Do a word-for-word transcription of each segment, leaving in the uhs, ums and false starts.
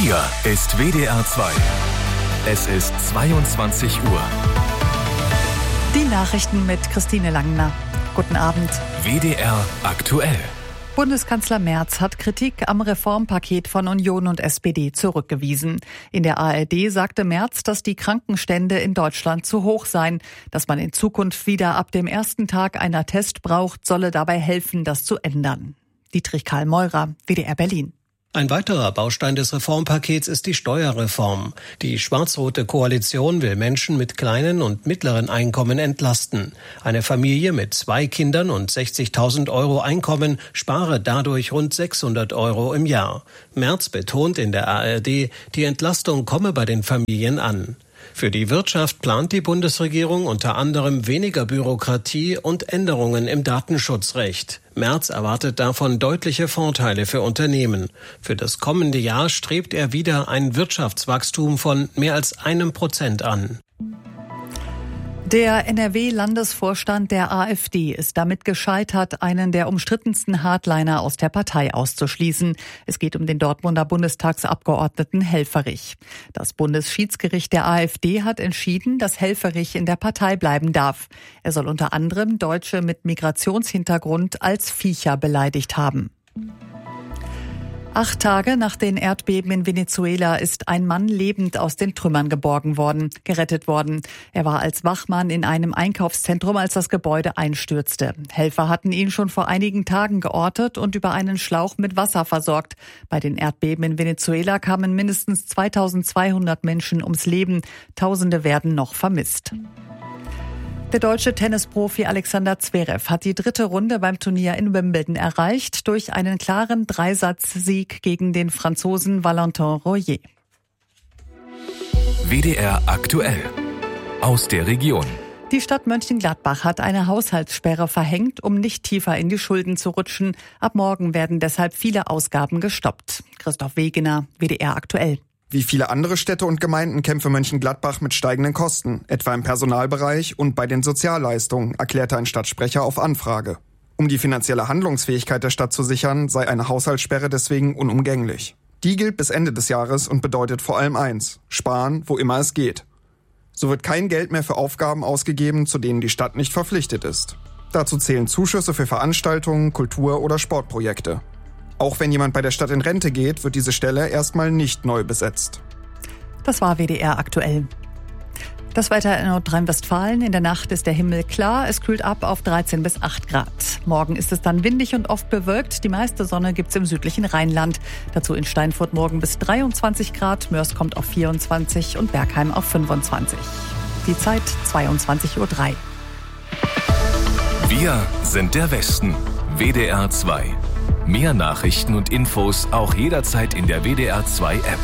Hier ist W D R zwei. Es ist zweiundzwanzig Uhr. Die Nachrichten mit Christine Langner. Guten Abend. W D R aktuell. Bundeskanzler Merz hat Kritik am Reformpaket von Union und S P D zurückgewiesen. In der A R D sagte Merz, dass die Krankenstände in Deutschland zu hoch seien. Dass man in Zukunft wieder ab dem ersten Tag einen Attest braucht, solle dabei helfen, das zu ändern. Dietrich Karl Meurer, W D R Berlin. Ein weiterer Baustein des Reformpakets ist die Steuerreform. Die schwarz-rote Koalition will Menschen mit kleinen und mittleren Einkommen entlasten. Eine Familie mit zwei Kindern und sechzigtausend Euro Einkommen spare dadurch rund sechshundert Euro im Jahr. Merz betont in der A R D, die Entlastung komme bei den Familien an. Für die Wirtschaft plant die Bundesregierung unter anderem weniger Bürokratie und Änderungen im Datenschutzrecht. Merz erwartet davon deutliche Vorteile für Unternehmen. Für das kommende Jahr strebt er wieder ein Wirtschaftswachstum von mehr als einem Prozent an. Der N R W-Landesvorstand der AfD ist damit gescheitert, einen der umstrittensten Hardliner aus der Partei auszuschließen. Es geht um den Dortmunder Bundestagsabgeordneten Helfferich. Das Bundesschiedsgericht der AfD hat entschieden, dass Helfferich in der Partei bleiben darf. Er soll unter anderem Deutsche mit Migrationshintergrund als Viecher beleidigt haben. Acht Tage nach den Erdbeben in Venezuela ist ein Mann lebend aus den Trümmern geborgen worden, gerettet worden. Er war als Wachmann in einem Einkaufszentrum, als das Gebäude einstürzte. Helfer hatten ihn schon vor einigen Tagen geortet und über einen Schlauch mit Wasser versorgt. Bei den Erdbeben in Venezuela kamen mindestens zweitausendzweihundert Menschen ums Leben. Tausende werden noch vermisst. Der deutsche Tennisprofi Alexander Zverev hat die dritte Runde beim Turnier in Wimbledon erreicht durch einen klaren Dreisatzsieg gegen den Franzosen Valentin Royer. W D R aktuell. Aus der Region. Die Stadt Mönchengladbach hat eine Haushaltssperre verhängt, um nicht tiefer in die Schulden zu rutschen. Ab morgen werden deshalb viele Ausgaben gestoppt. Christoph Wegener, W D R aktuell. Wie viele andere Städte und Gemeinden kämpfe Mönchengladbach mit steigenden Kosten, etwa im Personalbereich und bei den Sozialleistungen, erklärte ein Stadtsprecher auf Anfrage. Um die finanzielle Handlungsfähigkeit der Stadt zu sichern, sei eine Haushaltssperre deswegen unumgänglich. Die gilt bis Ende des Jahres und bedeutet vor allem eins: Sparen, wo immer es geht. So wird kein Geld mehr für Aufgaben ausgegeben, zu denen die Stadt nicht verpflichtet ist. Dazu zählen Zuschüsse für Veranstaltungen, Kultur- oder Sportprojekte. Auch wenn jemand bei der Stadt in Rente geht, wird diese Stelle erstmal nicht neu besetzt. Das war W D R aktuell. Das Wetter in Nordrhein-Westfalen. In der Nacht ist der Himmel klar. Es kühlt ab auf dreizehn bis acht Grad. Morgen ist es dann windig und oft bewölkt. Die meiste Sonne gibt's im südlichen Rheinland. Dazu in Steinfurt morgen bis dreiundzwanzig Grad. Mörs kommt auf vierundzwanzig und Bergheim auf fünfundzwanzig. Die Zeit zweiundzwanzig Uhr drei. Wir sind der Westen. W D R zwei. Mehr Nachrichten und Infos auch jederzeit in der W D R zwei App.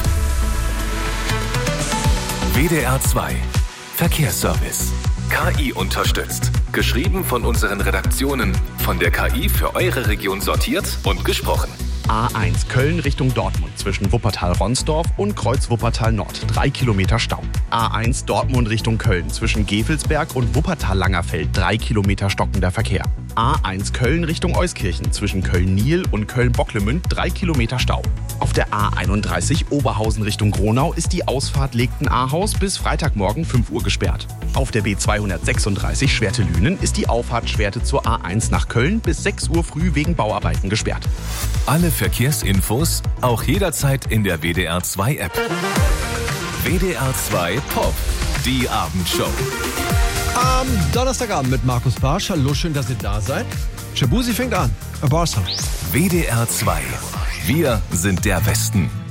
W D R zwei. Verkehrsservice. K I unterstützt. Geschrieben von unseren Redaktionen. Von der K I für eure Region sortiert und gesprochen. A eins Köln Richtung Dortmund zwischen Wuppertal-Ronsdorf und Kreuz Wuppertal-Nord. Drei Kilometer Stau. A eins Dortmund Richtung Köln zwischen Gevelsberg und Wuppertal-Langerfeld. Drei Kilometer stockender Verkehr. A eins Köln Richtung Euskirchen zwischen Köln-Niel und Köln-Bocklemünd. Drei Kilometer Stau. Auf der A einunddreißig Oberhausen Richtung Gronau ist die Ausfahrt Legten-Ahaus bis Freitagmorgen fünf Uhr gesperrt. Auf der B zweihundertsechsunddreißig Schwerte-Lünen ist die Auffahrt Schwerte zur A eins nach Köln bis sechs Uhr früh wegen Bauarbeiten gesperrt. Alle Verkehrsinfos auch jederzeit in der W D R zwei App. W D R zwei Pop, die Abendshow. Am Donnerstagabend mit Markus Barsch. Hallo, schön, dass ihr da seid. Shabuzi fängt an. A Barca. W D R zwei. Wir sind der Westen.